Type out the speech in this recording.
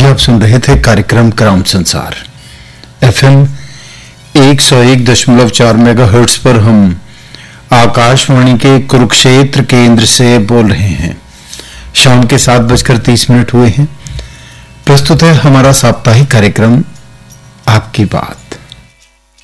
आप सुन रहे थे कार्यक्रम ग्राम संसार। FM 101.4 मेगाहर्ट्ज पर हम आकाशवाणी के कुरुक्षेत्र केंद्र से बोल रहे हैं। शाम के 7:30 हुए हैं। प्रस्तुत है हमारा साप्ताहिक कार्यक्रम आपकी बात।